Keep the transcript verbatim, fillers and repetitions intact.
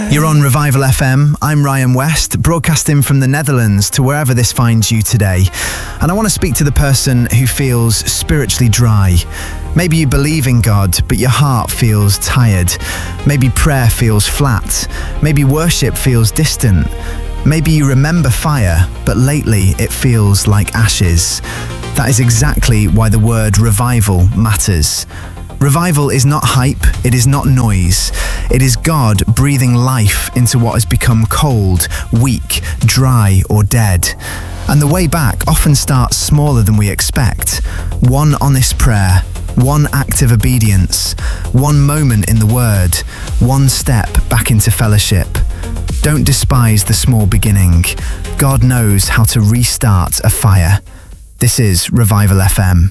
You're on Revival F M. I'm Ryan West, broadcasting from the Netherlands to wherever this finds you today. And I want to speak to the person who feels spiritually dry. Maybe you believe in God, but your heart feels tired. Maybe prayer feels flat. Maybe worship feels distant. Maybe you remember fire, but lately it feels like ashes. That is exactly why the word revival matters. Revival is not hype, it is not noise. It is God breathing life into what has become cold, weak, dry, or dead. And the way back often starts smaller than we expect. One honest prayer, one act of obedience, one moment in the Word, one step back into fellowship. Don't despise the small beginning. God knows how to restart a fire. This is Revival F M.